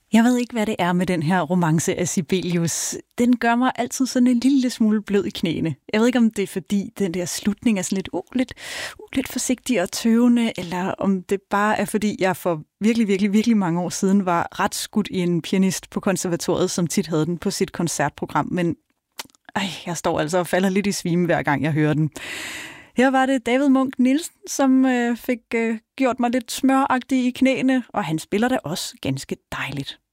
Jeg ved ikke, hvad det er med den her romance af Sibelius. Den gør mig altid sådan en lille smule blød i knæene. Jeg ved ikke, om det er fordi den der slutning er sådan lidt forsigtig og tøvende, eller om det bare er fordi, jeg for virkelig mange år siden var ret skudt i en pianist på konservatoriet, som tit havde den på sit koncertprogram. Men jeg står altså og falder lidt i svime, hver gang jeg hører den. Her var det David Munch Nielsen, som fik gjort mig lidt smøragtig i knæene, og han spiller da også ganske dejligt.